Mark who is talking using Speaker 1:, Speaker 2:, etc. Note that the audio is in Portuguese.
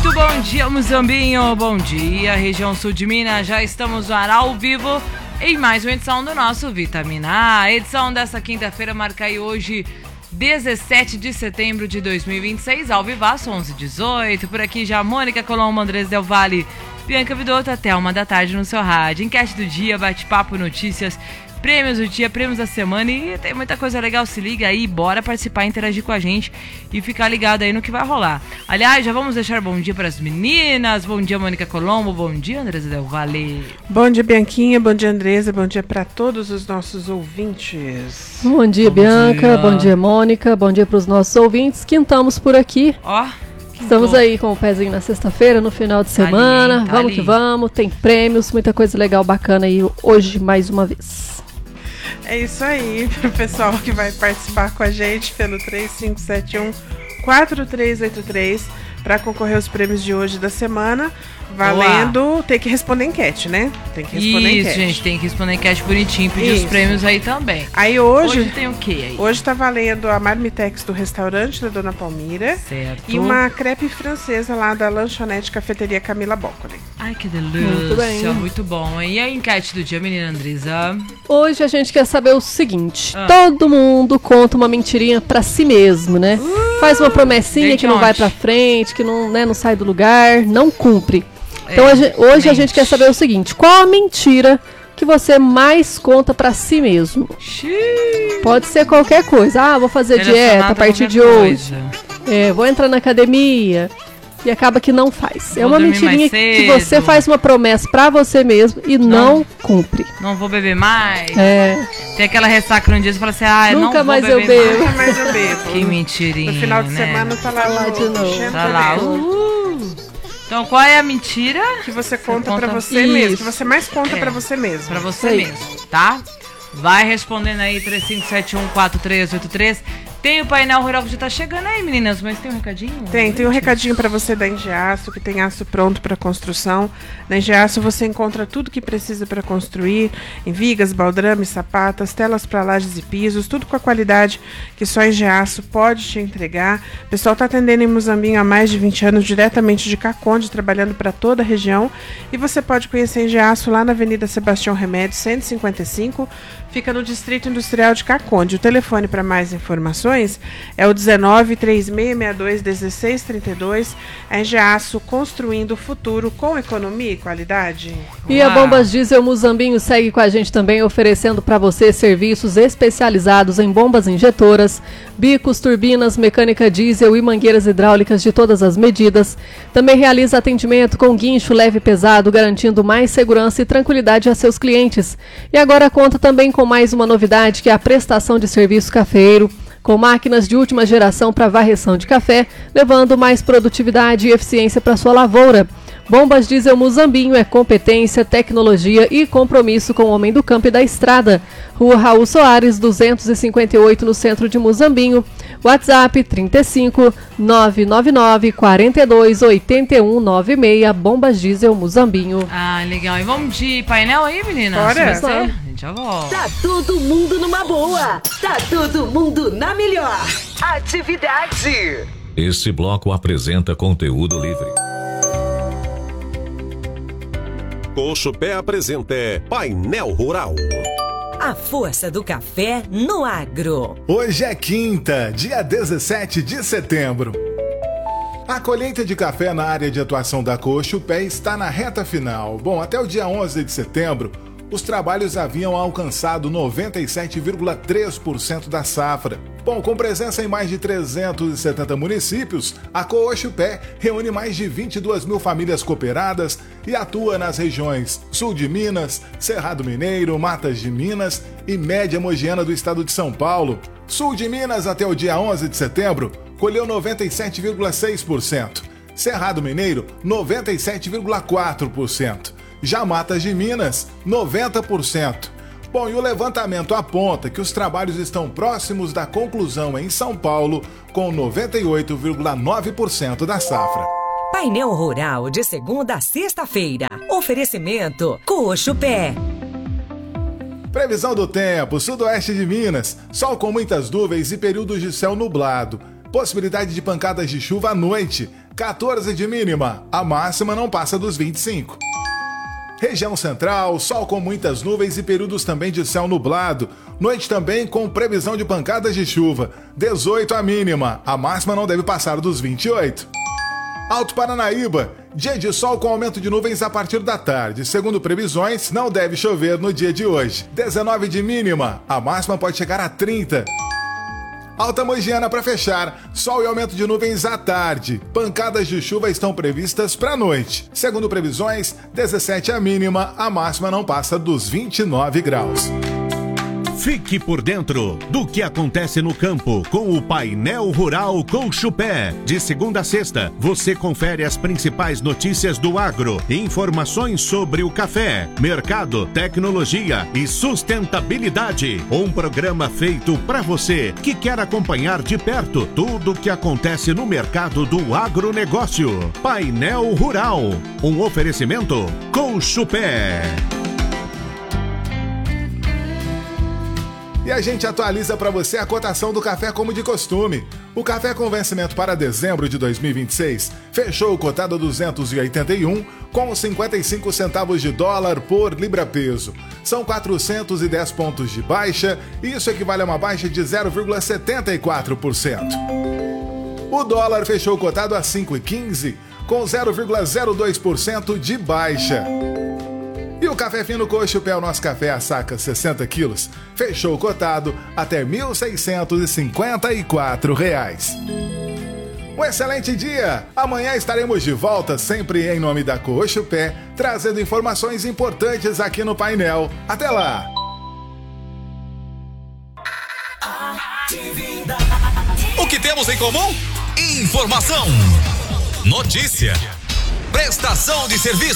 Speaker 1: Muito bom dia, Muzambinho. Bom dia, região sul de Minas. Já estamos no ar ao vivo em mais uma edição do nosso Vitamina A. A edição dessa quinta-feira marca aí hoje, 17 de setembro de 2026, ao vivaço, 11h18. Por aqui já Mônica Colombo, Andrés Del Valle, Bianca Vidotto, até 1h no seu rádio. Enquete do dia, bate-papo, notícias, prêmios do dia, prêmios da semana e tem muita coisa legal. Se liga aí, bora participar, interagir com a gente e ficar ligado aí no que vai rolar. Aliás, já vamos deixar bom dia para as meninas. Bom dia, Mônica Colombo. Bom dia, Andresa Del Valle.
Speaker 2: Bom dia, Bianquinha. Bom dia, Andresa. Bom dia para todos os nossos ouvintes.
Speaker 3: Bom dia, Bianca. Bom dia, Mônica. Bom dia para os nossos ouvintes. Quintamos por aqui. Estamos aí com o pezinho na sexta-feira, no final de semana. Vamos que vamos. Tem prêmios, muita coisa legal, bacana aí hoje mais uma vez.
Speaker 2: É isso aí, pro pessoal que vai participar com a gente pelo 3571-4383 para concorrer aos prêmios de hoje da semana. Valendo, tem que responder enquete, né? Tem que responder enquete. Isso,
Speaker 1: gente, tem que responder enquete bonitinho, pedir os prêmios aí também.
Speaker 2: Aí hoje
Speaker 1: tem o quê aí?
Speaker 2: Hoje tá valendo a Marmitex do restaurante da Dona Palmira.
Speaker 1: Certo.
Speaker 2: E uma crepe francesa lá da lanchonete Cafeteria Camila Boccoli.
Speaker 1: Ai, que delícia.
Speaker 3: Muito bem.
Speaker 1: Muito bom. E a enquete do dia, menina Andresa?
Speaker 3: Hoje a gente quer saber o seguinte. Todo mundo conta uma mentirinha pra si mesmo, né? Faz uma promessinha que não vai pra frente, que não, né, não sai do lugar, não cumpre. Então hoje a gente quer saber o seguinte: qual a mentira que você mais conta pra si mesmo? Pode ser qualquer coisa. Ah, vou fazer dieta a partir de hoje. Vou entrar na academia. E acaba que não faz. É uma mentirinha que você faz uma promessa pra você mesmo e não cumpre.
Speaker 1: Não vou beber mais.
Speaker 3: Tem
Speaker 1: aquela ressaca no dia e você fala assim:
Speaker 3: nunca
Speaker 1: não
Speaker 3: mais
Speaker 1: vou beber
Speaker 3: eu bebo.
Speaker 2: Nunca mais eu bebo.
Speaker 1: Que mentirinha.
Speaker 2: No final de semana tá lá
Speaker 3: de novo.
Speaker 1: Tá lá. Então, qual é a mentira
Speaker 2: que você conta pra você mesmo? Que você mais conta pra você mesmo.
Speaker 1: Pra você mesmo, tá? Vai respondendo aí, 3571-4383. Tem o painel rural que já tá chegando aí, meninas, mas tem um recadinho?
Speaker 2: Tem um recadinho pra você da Engeaço, que tem aço pronto pra construção. Na Engeaço você encontra tudo que precisa pra construir, em vigas, baldrames, sapatas, telas pra lajes e pisos, tudo com a qualidade que só a Engeaço pode te entregar. O pessoal tá atendendo em Muzambinho há mais de 20 anos, diretamente de Caconde, trabalhando pra toda a região. E você pode conhecer a Engeaço lá na Avenida Sebastião Remédio, 155, fica no Distrito Industrial de Caconde. O telefone para mais informações é o 19-3662-1632. A Engeaço, construindo o futuro com economia e qualidade.
Speaker 3: E a Bombas Diesel Muzambinho segue com a gente também, oferecendo para você serviços especializados em bombas injetoras, bicos, turbinas, mecânica diesel e mangueiras hidráulicas de todas as medidas. Também realiza atendimento com guincho leve e pesado, garantindo mais segurança e tranquilidade a seus clientes. E agora conta também com mais uma novidade, que é a prestação de serviço cafeeiro, com máquinas de última geração para varreção de café, levando mais produtividade e eficiência para sua lavoura. Bombas Diesel Muzambinho é competência, tecnologia e compromisso com o homem do campo e da estrada. Rua Raul Soares, 258, no centro de Muzambinho. WhatsApp 35 999 42 81 96. Bombas Diesel Muzambinho.
Speaker 1: Ah, legal. E vamos de painel aí, meninas?
Speaker 2: Bora.
Speaker 1: A gente já volta.
Speaker 4: Tá todo mundo numa boa. Tá todo mundo na melhor. Atividade.
Speaker 5: Este bloco apresenta conteúdo livre.
Speaker 6: Coxo Pé apresenta Painel Rural.
Speaker 4: A força do café no agro.
Speaker 7: Hoje é quinta, dia 17 de setembro. A colheita de café na área de atuação da Coxo Pé está na reta final. Bom, até o dia 11 de setembro, os trabalhos haviam alcançado 97,3% da safra. Bom, com presença em mais de 370 municípios, a Coxo Pé reúne mais de 22 mil famílias cooperadas e atua nas regiões Sul de Minas, Cerrado Mineiro, Matas de Minas e Média Mogiana do estado de São Paulo. Sul de Minas, até o dia 11 de setembro, colheu 97,6%. Cerrado Mineiro, 97,4%. Já Matas de Minas, 90%. Bom, e o levantamento aponta que os trabalhos estão próximos da conclusão em São Paulo, com 98,9% da safra.
Speaker 4: Painel Rural de segunda a sexta-feira. Oferecimento Coxo Pé.
Speaker 7: Previsão do tempo: sudoeste de Minas, sol com muitas nuvens e períodos de céu nublado. Possibilidade de pancadas de chuva à noite, 14 de mínima, a máxima não passa dos 25. Região central, sol com muitas nuvens e períodos também de céu nublado. Noite também com previsão de pancadas de chuva, 18 a mínima, a máxima não deve passar dos 28. Alto Paranaíba, dia de sol com aumento de nuvens a partir da tarde. Segundo previsões, não deve chover no dia de hoje. 19 de mínima, a máxima pode chegar a 30. Alta Mogiana para fechar, sol e aumento de nuvens à tarde. Pancadas de chuva estão previstas para a noite. Segundo previsões, 17 a mínima, a máxima não passa dos 29 graus.
Speaker 8: Fique por dentro do que acontece no campo com o Painel Rural Colchupé. De segunda a sexta, você confere as principais notícias do agro, informações sobre o café, mercado, tecnologia e sustentabilidade. Um programa feito para você que quer acompanhar de perto tudo o que acontece no mercado do agronegócio. Painel Rural, um oferecimento Colchupé.
Speaker 7: E a gente atualiza para você a cotação do café como de costume. O café com vencimento para dezembro de 2026 fechou cotado a 281 com 55 centavos de dólar por libra-peso. São 410 pontos de baixa e isso equivale a uma baixa de 0,74%. O dólar fechou cotado a 5,15 com 0,02% de baixa. E o café fino Colchupé, o nosso café a saca 60 quilos, fechou cotado até R$ 1.654. Um excelente dia! Amanhã estaremos de volta, sempre em nome da Colchupé, trazendo informações importantes aqui no painel. Até lá!
Speaker 9: O que temos em comum? Informação, notícia, prestação de serviço.